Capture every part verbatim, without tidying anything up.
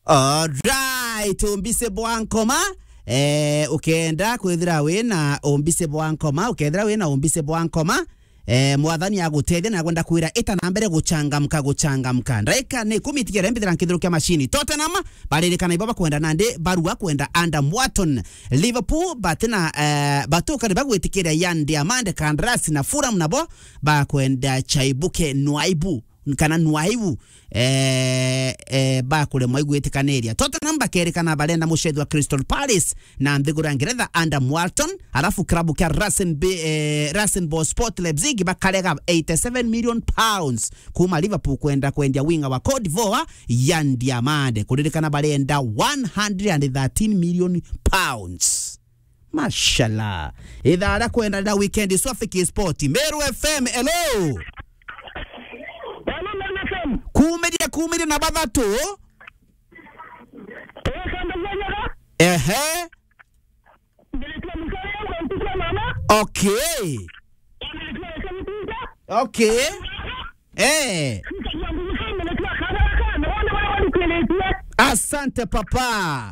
Alright, Ombise Bwankoma. Eh, ukenda kwithira wina Ombise Bwankoma, ukethira wina Ombise Bwankoma. Eh, mwathani aguteithia na gwenda kwira ita na mbere guchangamka guchangamka ndaika ni kumitigera mbithira nkithiro kya machine Tottenham baririkana ibaba kwenda nande barua kwenda Adam Wharton Liverpool batina eh, batuka bagwitikiria Yan Diamande kandarasi na Fulham nabo ba kwenda Chaibuke Nwaibu kana Nwaibu eh eh ba kule mwaigwitikaneria Tottenham bakerekana balenda mushedwa Crystal Palace na ndigura Ngeretha Adam Wharton alafu klabu kya Rasen eh, Rasenball Sport Leipzig bakarega eighty-seven million pounds kuma Liverpool kwenda kwendia winga wa Cote d'Ivoire Yan Diamande kuririkana balenda one hundred thirteen million pounds. Mashallah idara kwenda da weekend Swafiki Sport Meru F M. Hello kumedia kumedia na badatu ehe okay okay eh asante papa.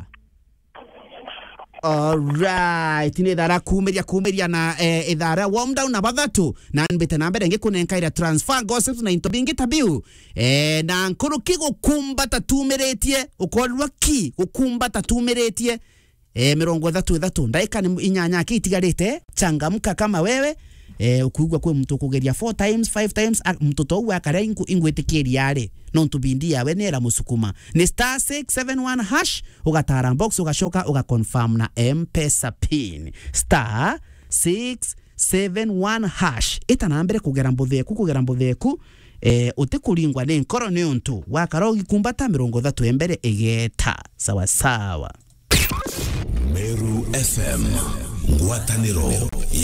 Alright, ni idara kumedia kumedia na eh, idara warm down na badatu na nbete na mbere ngikunenka ira transfer gossips na into bingi tabiu eh na nkuru kigo kumbata tumeretie ukorwa ki gukumbata tumeretie eh mirongo thatu thatu ndaika ni inyanya kitigarite changamka kama wewe eh ukugwa kwe mtu kugeria four times five times mtoto wa kare ingu ingwetikiria yale no tubindi yawe nera musukuma ni star six seven one hash ugatara box ugashoka ugaconfirm na M-Pesa pin star six seven one hash ita na mbere kugera mbutheku kugera mbutheku eh utikuringwa ne nkoro ne untu wakarogi kumbata mirongo thatu embere egeta sawa sawa. Meru F M Ngwataniro.